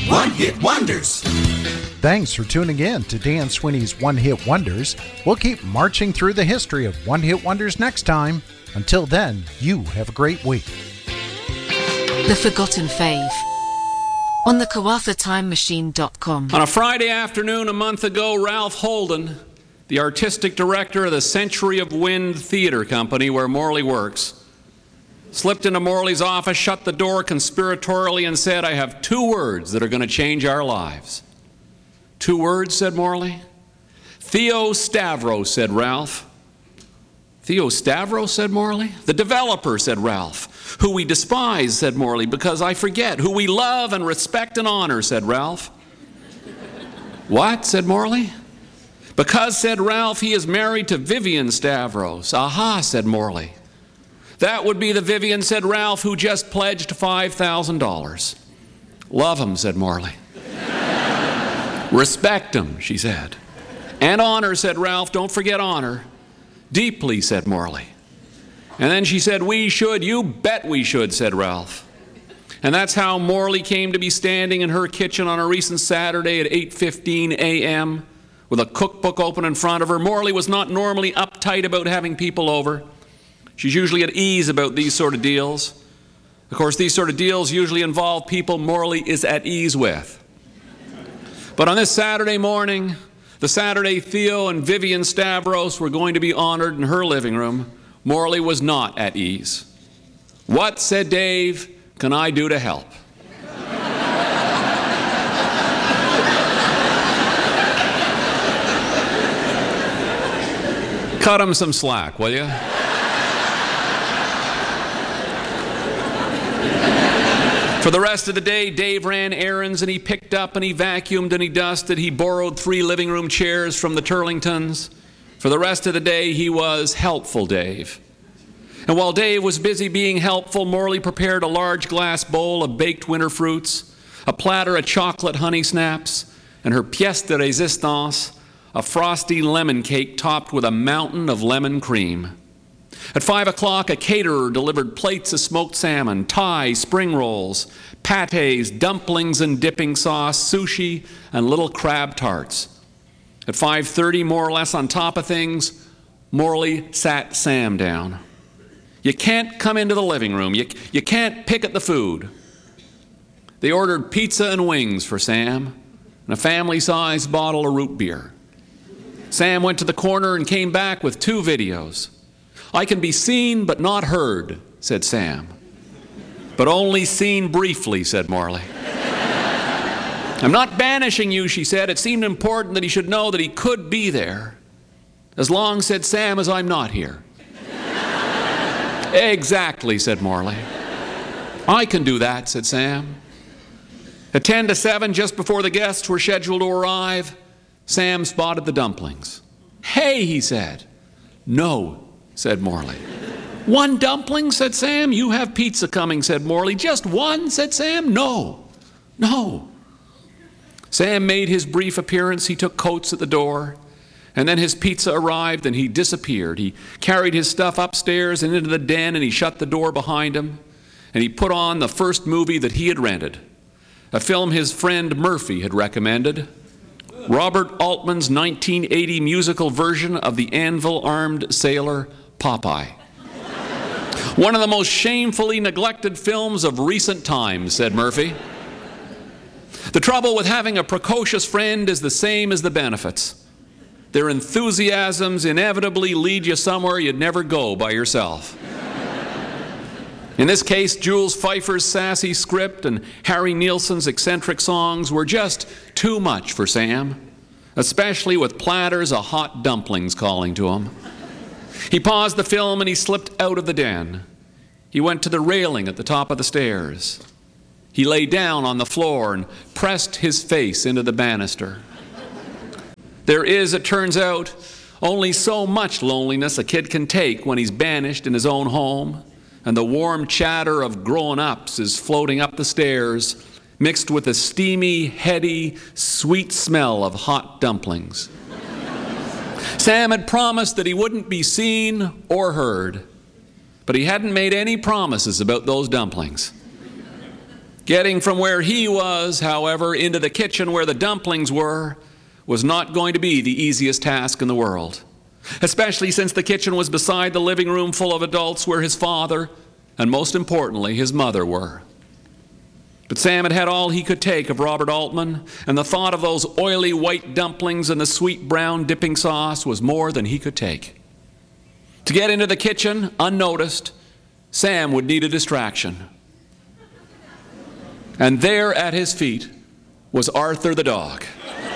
One Hit Wonders. Thanks for tuning in to Dan Sweeney's One Hit Wonders. We'll keep marching through the history of One Hit Wonders next time. Until then, you have a great week. The Forgotten Fave on the KawathaTimeMachine.com. On a Friday afternoon a month ago, Ralph Holden, the artistic director of the Century of Wind Theater Company, where Morley works, slipped into Morley's office, shut the door conspiratorially, and said, "I have 2 words that are going to change our lives." 2 words, said Morley. "Theo Stavros," said Ralph. "Theo Stavros," said Morley. "The developer," said Ralph. "Who we despise," said Morley, "because I forget. Who we love and respect and honor," said Ralph. "What?" said Morley. "Because," said Ralph, "he is married to Vivian Stavros." "Aha," said Morley. "That would be the Vivian," said Ralph, "who just pledged $5,000. "Love him," said Morley. "Respect him," she said. "And honor," said Ralph. "Don't forget honor." "Deeply," said Morley. And then she said, "We should." "You bet we should," said Ralph. And that's how Morley came to be standing in her kitchen on a recent Saturday at 8:15 a.m. with a cookbook open in front of her. Morley was not normally uptight about having people over. She's usually at ease about these sort of deals. Of course, these sort of deals usually involve people Morley is at ease with. But on this Saturday morning, the Saturday Theo and Vivian Stavros were going to be honored in her living room, Morley was not at ease. "What," said Dave, "can I do to help?" Cut him some slack, will you? For the rest of the day, Dave ran errands, and he picked up and he vacuumed and he dusted. He borrowed 3 living room chairs from the Turlingtons. For the rest of the day, he was helpful Dave. And while Dave was busy being helpful, Morley prepared a large glass bowl of baked winter fruits, a platter of chocolate honey snaps, and her pièce de résistance, a frosty lemon cake topped with a mountain of lemon cream. At 5 o'clock, a caterer delivered plates of smoked salmon, Thai spring rolls, pâtés, dumplings and dipping sauce, sushi, and little crab tarts. At 5:30, more or less on top of things, Morley sat Sam down. "You can't come into the living room. You can't pick at the food." They ordered pizza and wings for Sam and a family-sized bottle of root beer. Sam went to the corner and came back with 2 videos. "I can be seen but not heard," said Sam. "But only seen briefly," said Morley. "I'm not banishing you," she said. "It seemed important that he should know that he could be there. As long," said Sam, "as I'm not here." "Exactly," said Morley. "I can do that," said Sam. At 10 to 7, just before the guests were scheduled to arrive, Sam spotted the dumplings. "Hey," he said. "No," said Morley. "1 dumpling," said Sam. "You have pizza coming," said Morley. "Just 1," said Sam. "No, no." Sam made his brief appearance. He took coats at the door, and then his pizza arrived and he disappeared. He carried his stuff upstairs and into the den, and he shut the door behind him, and he put on the first movie that he had rented, a film his friend Murphy had recommended, Robert Altman's 1980 musical version of the anvil-armed sailor Popeye. "One of the most shamefully neglected films of recent times," said Murphy. "The trouble with having a precocious friend is the same as the benefits. Their enthusiasms inevitably lead you somewhere you'd never go by yourself." In this case, Jules Pfeiffer's sassy script and Harry Nilsson's eccentric songs were just too much for Sam, especially with platters of hot dumplings calling to him. He paused the film and he slipped out of the den. He went to the railing at the top of the stairs. He lay down on the floor and pressed his face into the banister. There is, it turns out, only so much loneliness a kid can take when he's banished in his own home, and the warm chatter of grown-ups is floating up the stairs, mixed with the steamy, heady, sweet smell of hot dumplings. Sam had promised that he wouldn't be seen or heard, but he hadn't made any promises about those dumplings. Getting from where he was, however, into the kitchen where the dumplings were was not going to be the easiest task in the world, especially since the kitchen was beside the living room full of adults where his father and, most importantly, his mother were. But Sam had had all he could take of Robert Altman, and the thought of those oily white dumplings and the sweet brown dipping sauce was more than he could take. To get into the kitchen unnoticed, Sam would need a distraction. And there at his feet was Arthur the dog.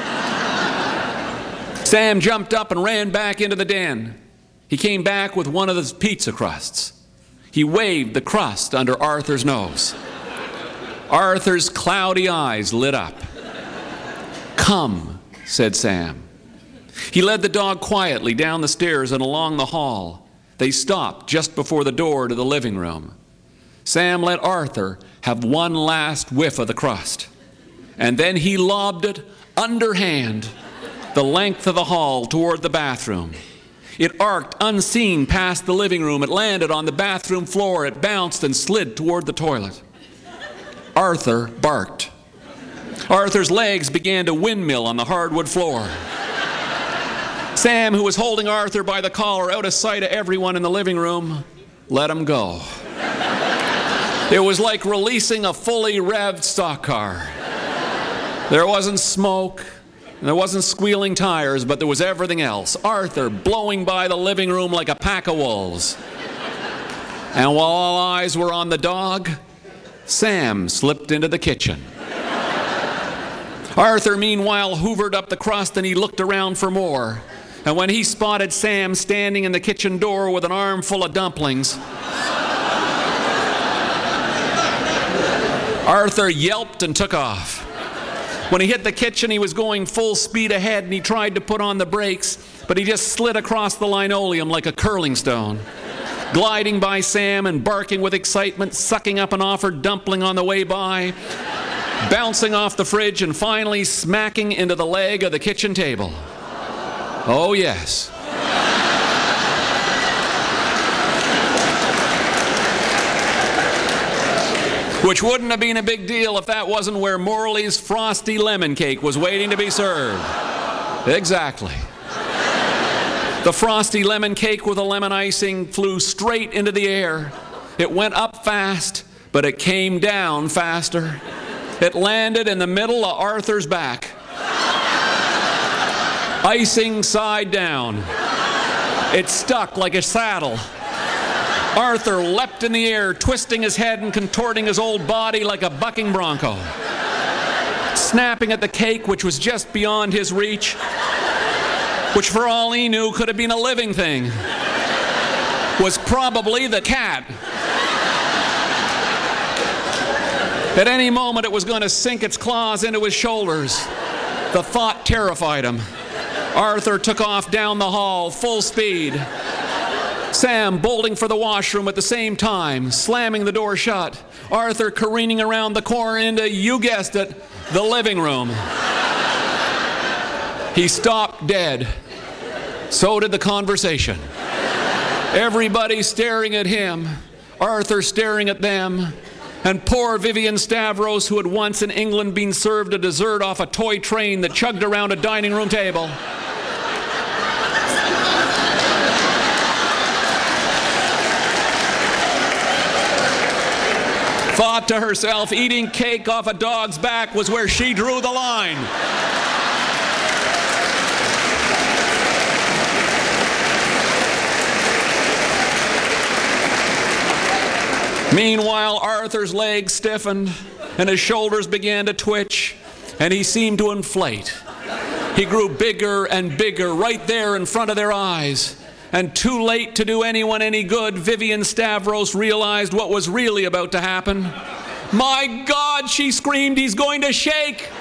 Sam jumped up and ran back into the den. He came back with one of the pizza crusts. He waved the crust under Arthur's nose. Arthur's cloudy eyes lit up. "Come," said Sam. He led the dog quietly down the stairs and along the hall. They stopped just before the door to the living room. Sam let Arthur have one last whiff of the crust, and then he lobbed it underhand the length of the hall toward the bathroom. It arced unseen past the living room. It landed on the bathroom floor. It bounced and slid toward the toilet. Arthur barked. Arthur's legs began to windmill on the hardwood floor. Sam, who was holding Arthur by the collar out of sight of everyone in the living room, let him go. It was like releasing a fully revved stock car. There wasn't smoke, there wasn't squealing tires, but there was everything else. Arthur blowing by the living room like a pack of wolves. And while all eyes were on the dog, Sam slipped into the kitchen. Arthur, meanwhile, hoovered up the crust and he looked around for more. And when he spotted Sam standing in the kitchen door with an armful of dumplings, Arthur yelped and took off. When he hit the kitchen, he was going full speed ahead and he tried to put on the brakes, but he just slid across the linoleum like a curling stone, gliding by Sam and barking with excitement, sucking up an offered dumpling on the way by, bouncing off the fridge, and finally smacking into the leg of the kitchen table. Oh, yes. Which wouldn't have been a big deal if that wasn't where Morley's frosty lemon cake was waiting to be served. Exactly. The frosty lemon cake with the lemon icing flew straight into the air. It went up fast, but it came down faster. It landed in the middle of Arthur's back. Icing side down. It stuck like a saddle. Arthur leapt in the air, twisting his head and contorting his old body like a bucking bronco. Snapping at the cake, which was just beyond his reach, which for all he knew could have been a living thing, was probably the cat. At any moment it was going to sink its claws into his shoulders. The thought terrified him. Arthur took off down the hall, full speed. Sam bolting for the washroom at the same time, slamming the door shut. Arthur careening around the corner into, you guessed it, the living room. He stopped dead. So did the conversation. Everybody staring at him, Arthur staring at them, and poor Vivian Stavros, who had once in England been served a dessert off a toy train that chugged around a dining room table. Thought to herself, eating cake off a dog's back was where she drew the line. Meanwhile, Arthur's legs stiffened and his shoulders began to twitch and he seemed to inflate. He grew bigger and bigger right there in front of their eyes. And too late to do anyone any good, Vivian Stavros realized what was really about to happen. My God, she screamed, he's going to shake!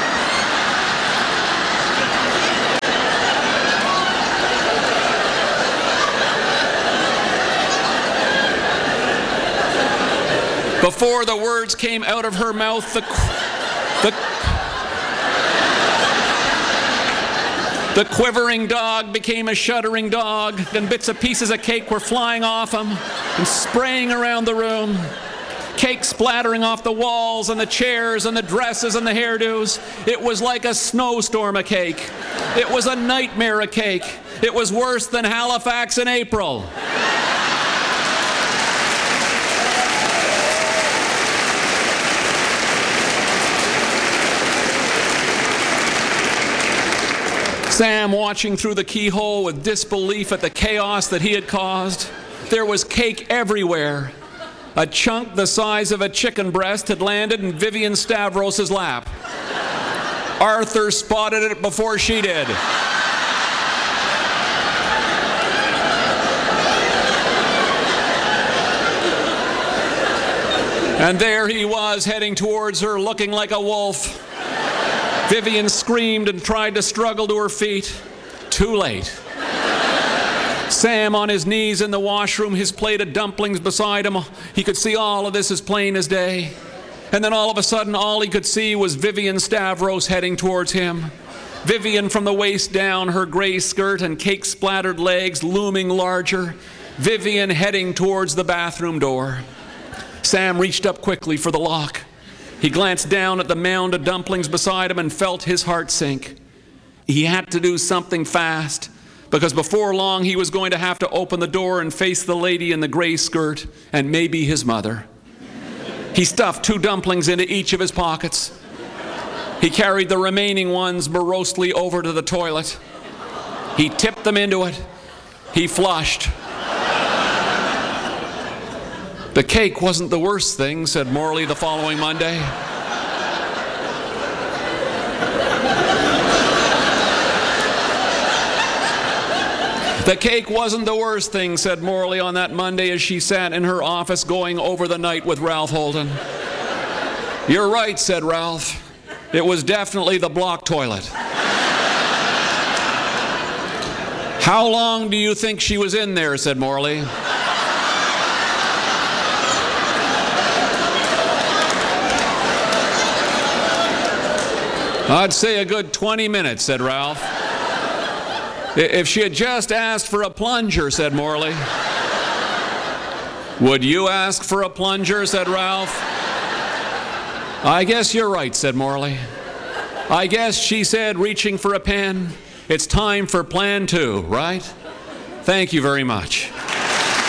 Before the words came out of her mouth, the quivering dog became a shuddering dog, and bits of pieces of cake were flying off him and spraying around the room. Cake splattering off the walls and the chairs and the dresses and the hairdos. It was like a snowstorm of cake. It was a nightmare of cake. It was worse than Halifax in April. Sam watching through the keyhole with disbelief at the chaos that he had caused. There was cake everywhere. A chunk the size of a chicken breast had landed in Vivian Stavros' lap. Arthur spotted it before she did. And there he was, heading towards her, looking like a wolf. Vivian screamed and tried to struggle to her feet. Too late. Sam on his knees in the washroom, his plate of dumplings beside him. He could see all of this as plain as day. And then all of a sudden, all he could see was Vivian Stavros heading towards him. Vivian from the waist down, her gray skirt and cake-splattered legs looming larger. Vivian heading towards the bathroom door. Sam reached up quickly for the lock. He glanced down at the mound of dumplings beside him and felt his heart sink. He had to do something fast, because before long he was going to have to open the door and face the lady in the gray skirt and maybe his mother. He stuffed 2 dumplings into each of his pockets. He carried the remaining ones morosely over to the toilet. He tipped them into it. He flushed. The cake wasn't the worst thing, said Morley the following Monday. The cake wasn't the worst thing, said Morley on that Monday as she sat in her office going over the night with Ralph Holden. You're right, said Ralph. It was definitely the block toilet. How long do you think she was in there, said Morley. I'd say a good 20 minutes, said Ralph. If she had just asked for a plunger, said Morley. Would you ask for a plunger, said Ralph. I guess you're right, said Morley. I guess, she said, reaching for a pen, it's time for plan 2, right? Thank you very much.